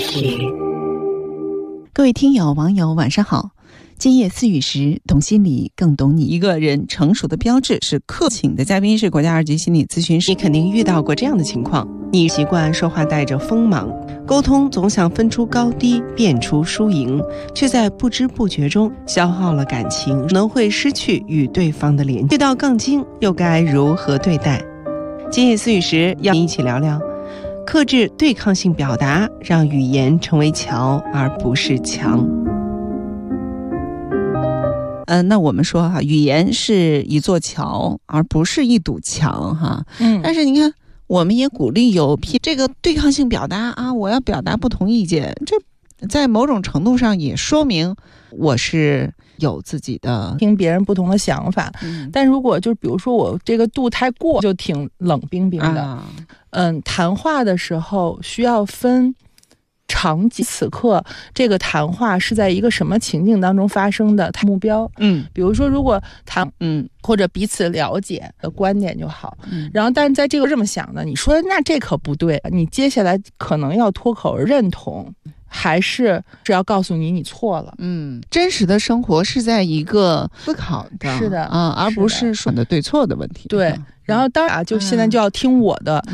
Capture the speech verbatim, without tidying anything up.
曲。 各位听友网友晚上好，今夜思雨时，懂心理更懂你。一个人成熟的标志是客请的嘉宾是国家二级心理咨询师。 你肯定遇到过这样的情况，你习惯说话带着锋芒，沟通总想分出高低，辨出输赢，却在不知不觉中消耗了感情，可能会失去与对方的联系。遇到杠精又该如何对待？今夜思雨时要一起聊聊克制对抗性表达，让语言成为桥而不是墙。 呃，那我们说哈，语言是一座桥，而不是一堵墙哈。 嗯， 但是你看，我们也鼓励有批这个对抗性表达啊，我要表达不同意见，这在某种程度上也说明我是有自己的听别人不同的想法。 嗯但如果就比如说我这个度太过，就挺冷冰冰的。 啊、 嗯，谈话的时候需要分场景，此刻这个谈话是在一个什么情境当中发生的，目标。 嗯比如说如果谈嗯或者彼此了解的观点就好， 嗯然后但是在这个这么想的，你说那这可不对，你接下来可能要脱口而认同，还是是要告诉你你错了。 嗯，真实的生活是在一个思考的， 是的啊，而不是是说的对错的问题。 对，然后当然啊，就现在就要听我的。